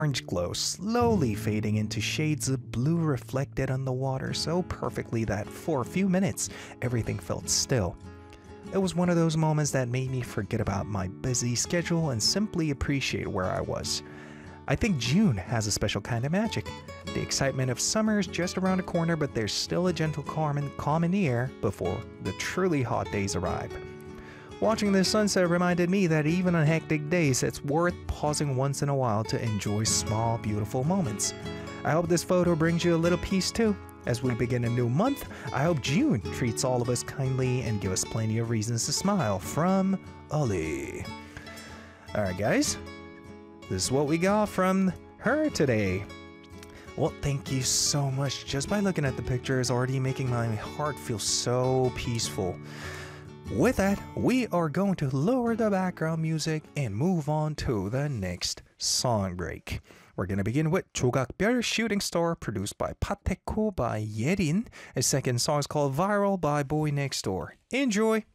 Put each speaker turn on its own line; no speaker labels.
orange glow slowly fading into shades of blue reflected on the water so perfectly that for a few minutes everything felt still. It was one of those moments that made me forget about my busy schedule and simply appreciate where I was. I think June has a special kind of magic. The excitement of summer is just around the corner, but there's still a gentle calm in the air before the truly hot days arrive. Watching this sunset reminded me that even on hectic days, it's worth pausing once in a while to enjoy small, beautiful moments. I hope this photo brings you a little peace too. As we begin a new month, I hope June treats all of us kindly and give us plenty of reasons to smile. From Ollie. Alright guys, this is what we got from her today. Well, thank you so much. Just by looking at the picture is already making my heart feel so peaceful. With that, we are going to lower the background music and move on to the next song break. We're going to begin with 조각별 Shooting Star, produced by Pateco by Yerin. His second song is called Viral by Boy Next Door. Enjoy!